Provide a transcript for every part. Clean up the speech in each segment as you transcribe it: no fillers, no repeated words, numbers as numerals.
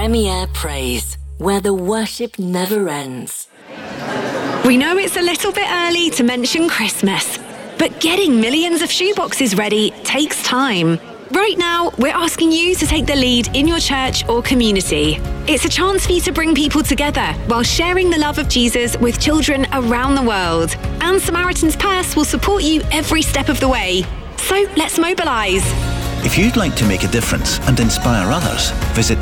Premier Praise, where the worship never ends. We know it's a little bit early to mention Christmas, but getting millions of shoeboxes ready takes time. Right now, we're asking you to take the lead in your church or community. It's a chance for you to bring people together while sharing the love of Jesus with children around the world. And Samaritan's Purse will support you every step of the way. So let's mobilise. If you'd like to make a difference and inspire others, visit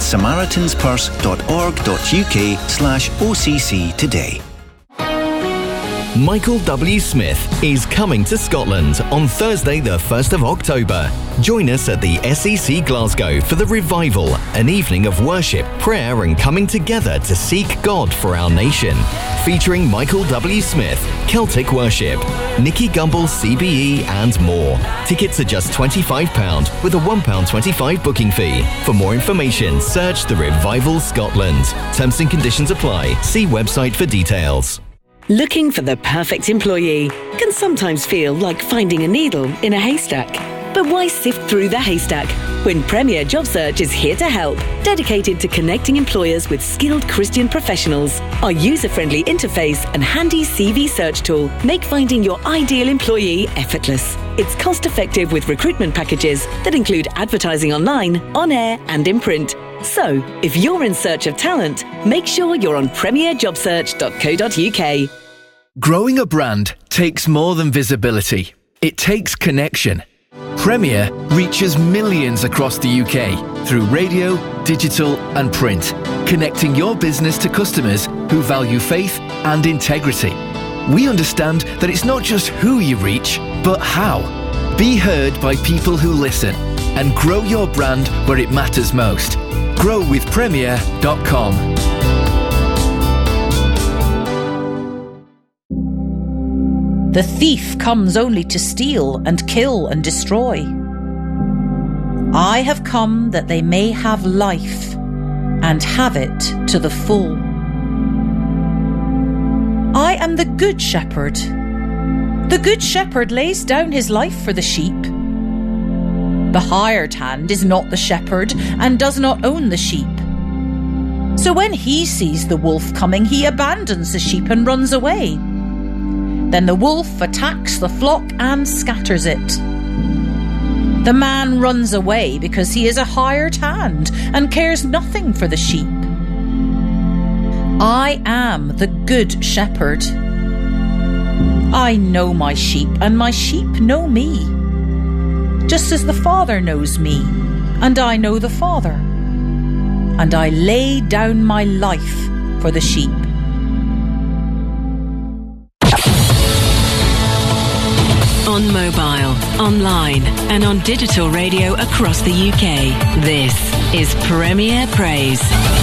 samaritanspurse.org.uk/OCC today. Michael W. Smith is coming to Scotland on Thursday the 1st of October. Join us at the SEC Glasgow for the Revival, an evening of worship, prayer and coming together to seek God for our nation. Featuring Michael W. Smith, Celtic Worship, Nicky Gumbel CBE and more. Tickets are just £25 with a £1.25 booking fee. For more information, search The Revival Scotland. Terms and conditions apply. See website for details. Looking for the perfect employee can sometimes feel like finding a needle in a haystack. But why sift through the haystack when Premier Job Search is here to help, dedicated to connecting employers with skilled Christian professionals? Our user-friendly interface and handy CV search tool make finding your ideal employee effortless. It's cost-effective with recruitment packages that include advertising online, on air and in print. So, if you're in search of talent, make sure you're on premierjobsearch.co.uk. Growing a brand takes more than visibility. It takes connection. Premier reaches millions across the UK through radio, digital and print, connecting your business to customers who value faith and integrity. We understand that it's not just who you reach, but how. Be heard by people who listen and grow your brand where it matters most. growwithpremier.com. The thief comes only to steal and kill and destroy. I have come that they may have life and have it to the full. I am the good shepherd. The good shepherd lays down his life for the sheep. The hired hand is not the shepherd and does not own the sheep. So when he sees the wolf coming, he abandons the sheep and runs away. Then the wolf attacks the flock and scatters it. The man runs away because he is a hired hand and cares nothing for the sheep. I am the good shepherd. I know my sheep, and my sheep know me, just as the Father knows me, and I know the Father. And I lay down my life for the sheep. On mobile, online and on digital radio across the UK. This is Premier Praise.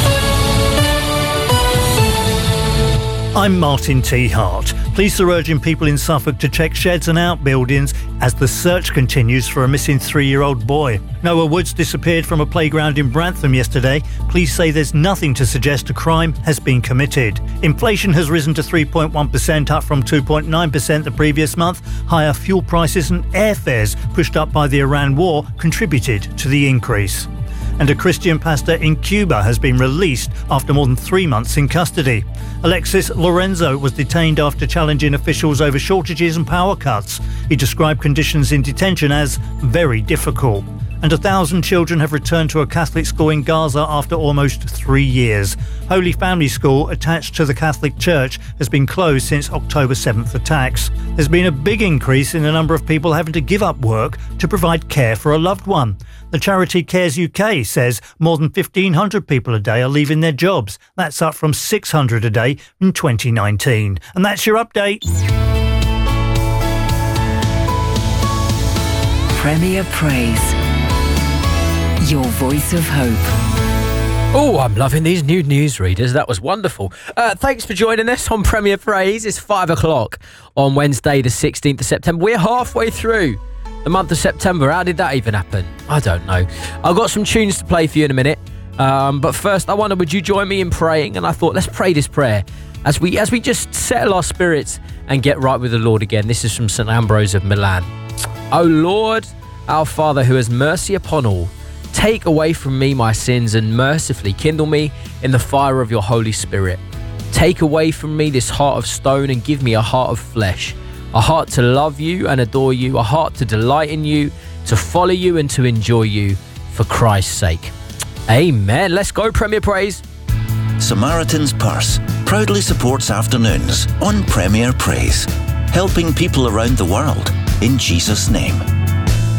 I'm Martin T. Hart. Police are urging people in Suffolk to check sheds and outbuildings as the search continues for a missing 3-year-old boy. Noah Woods disappeared from a playground in Brantham yesterday. Police say there's nothing to suggest a crime has been committed. Inflation has risen to 3.1%, up from 2.9% the previous month. Higher fuel prices and airfares pushed up by the Iran war contributed to the increase. And a Christian pastor in Cuba has been released after more than 3 months in custody. Alexis Lorenzo was detained after challenging officials over shortages and power cuts. He described conditions in detention as very difficult. And 1,000 children have returned to a Catholic school in Gaza after almost 3 years. Holy Family School, attached to the Catholic Church, has been closed since October 7th attacks. There's been a big increase in the number of people having to give up work to provide care for a loved one. The charity Cares UK says more than 1,500 people a day are leaving their jobs. That's up from 600 a day in 2019. And that's your update. Premier Praise. Your voice of hope. Oh, I'm loving these new newsreaders. That was wonderful. Thanks for joining us on Premier Praise. It's 5 o'clock on Wednesday, the 16th of September. We're halfway through the month of September. How did that even happen? I don't know. I've got some tunes to play for you in a minute. But first, I wonder, would you join me in praying? And I thought, let's pray this prayer as we just settle our spirits and get right with the Lord again. This is from St. Ambrose of Milan. O Lord, our Father, who has mercy upon all, Take away from me my sins and mercifully kindle me in the fire of your Holy Spirit. Take away from me this heart of stone and give me a heart of flesh, a heart to love you and adore you, a heart to delight in you, to follow you and to enjoy you for Christ's sake. Amen. Let's go, Premier Praise. Samaritan's Purse proudly supports afternoons on Premier Praise, helping people around the world in Jesus' name.